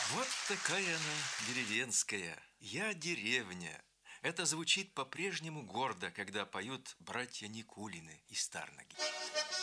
Вот такая она деревенская. Я деревня. Это звучит по-прежнему гордо, когда поют братья Никулины из Тарноги.